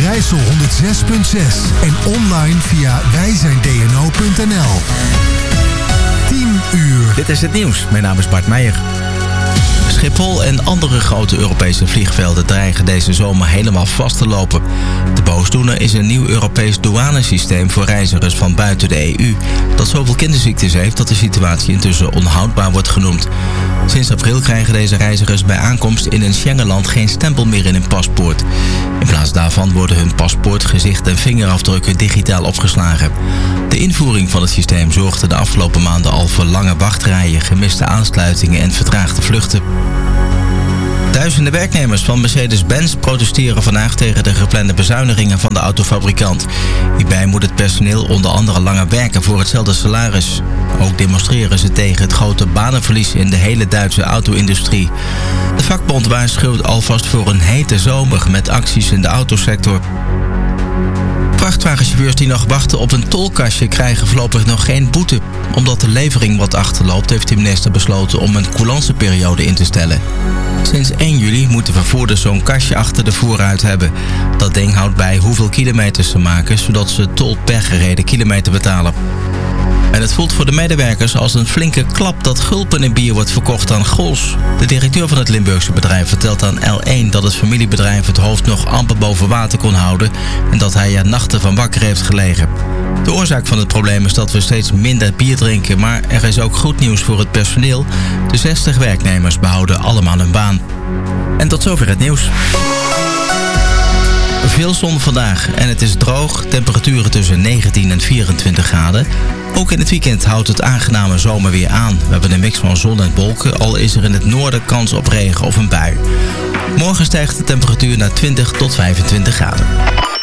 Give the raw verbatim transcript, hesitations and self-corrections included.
Overijssel honderd zes punt zes en online via wij zijn d n o punt n l. tien uur. Dit is het nieuws. Mijn naam is Bart Meijer. Schiphol en andere grote Europese vliegvelden dreigen deze zomer helemaal vast te lopen. De boosdoener is een nieuw Europees douanesysteem voor reizigers van buiten de E U... dat zoveel kinderziektes heeft dat de situatie intussen onhoudbaar wordt genoemd. Sinds april krijgen deze reizigers bij aankomst in een Schengenland geen stempel meer in hun paspoort. In plaats daarvan worden hun paspoort, gezicht en vingerafdrukken digitaal opgeslagen. De invoering van het systeem zorgde de afgelopen maanden al voor lange wachtrijen, gemiste aansluitingen en vertraagde vluchten. Duizenden werknemers van Mercedes-Benz protesteren vandaag tegen de geplande bezuinigingen van de autofabrikant. Hierbij moet het personeel onder andere langer werken voor hetzelfde salaris. Ook demonstreren ze tegen het grote banenverlies in de hele Duitse auto-industrie. De vakbond waarschuwt alvast voor een hete zomer met acties in de autosector. Vrachtwagenchauffeurs die nog wachten op een tolkastje krijgen voorlopig nog geen boete. Omdat de levering wat achterloopt heeft de minister besloten om een coulanceperiode in te stellen. Sinds één juli moeten vervoerders zo'n kastje achter de voorruit hebben. Dat ding houdt bij hoeveel kilometers ze maken, zodat ze tol per gereden kilometer betalen. En het voelt voor de medewerkers als een flinke klap dat gulpen in bier wordt verkocht aan Gols. De directeur van het Limburgse bedrijf vertelt aan L één dat het familiebedrijf het hoofd nog amper boven water kon houden en dat hij er nachten van wakker heeft gelegen. De oorzaak van het probleem is dat we steeds minder bier drinken, maar er is ook goed nieuws voor het personeel. De zestig werknemers behouden allemaal hun baan. En tot zover het nieuws. Veel zon vandaag en het is droog, temperaturen tussen negentien en vierentwintig graden. Ook in het weekend houdt het aangename zomerweer aan. We hebben een mix van zon en wolken, al is er in het noorden kans op regen of een bui. Morgen stijgt de temperatuur naar twintig tot vijfentwintig graden.